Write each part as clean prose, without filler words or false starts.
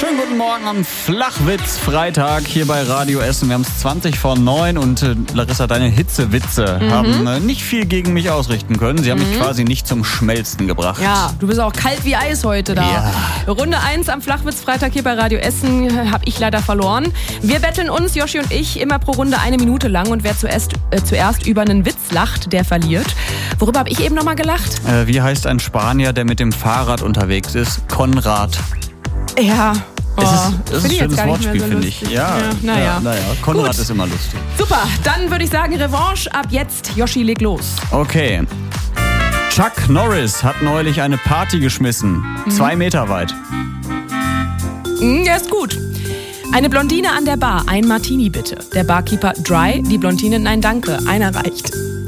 Schönen guten Morgen am Flachwitz-Freitag hier bei Radio Essen. Wir haben es 20:09 und Larissa, deine Hitzewitze haben nicht viel gegen mich ausrichten können. Sie haben mich quasi nicht zum Schmelzen gebracht. Ja, du bist auch kalt wie Eis heute da. Ja. Runde 1 am Flachwitz-Freitag hier bei Radio Essen habe ich leider verloren. Wir betteln uns, Joshi und ich, immer pro Runde 1 Minute lang und wer zuerst über einen Witz lacht, der verliert. Worüber habe ich eben nochmal gelacht? Wie heißt ein Spanier, der mit dem Fahrrad unterwegs ist? Konrad. Ja. Das ist ein schönes Wortspiel, finde ich. Ja, naja. Konrad Gut. ist immer lustig. Super, dann würde ich sagen Revanche ab jetzt. Joshi, leg los. Okay. Chuck Norris hat neulich eine Party geschmissen. 2 Meter weit. Der ist gut. Eine Blondine an der Bar, ein Martini bitte. Der Barkeeper dry, die Blondine nein danke, einer reicht.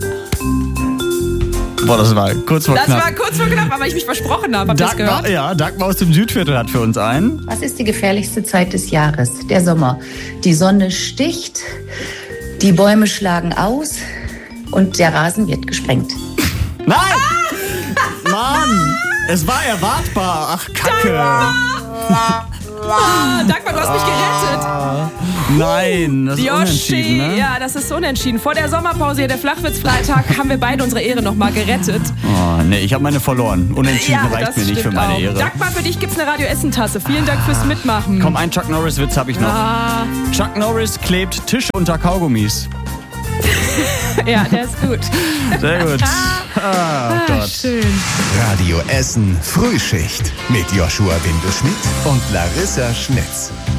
Boah, das war kurz vor knapp. Das war kurz vor knapp, aber ich mich versprochen habe. Habt ihr das gehört? Ja, Dagmar aus dem Südviertel hat für uns einen. Was ist die gefährlichste Zeit des Jahres? Der Sommer. Die Sonne sticht, die Bäume schlagen aus und der Rasen wird gesprengt. Nein! Mann! Es war erwartbar. Ach, Kacke. Dagmar, du hast mich gerettet. Nein, das ist unentschieden, ne? Ja, das ist unentschieden. Vor der Sommerpause hier, der Flachwitz-Freitag, haben wir beide unsere Ehre nochmal gerettet. Oh, nee, ich habe meine verloren. Unentschieden reicht mir nicht für meine Ehre. Dagmar, für dich gibt's eine Radio-Essen-Tasse. Vielen Dank fürs Mitmachen. Komm, einen Chuck Norris-Witz habe ich noch. Chuck Norris klebt Tische unter Kaugummis. Ja, der ist gut. Sehr gut. Gott. Schön. Radio Essen Frühschicht mit Joshua Windelschmidt und Larissa Schnitz.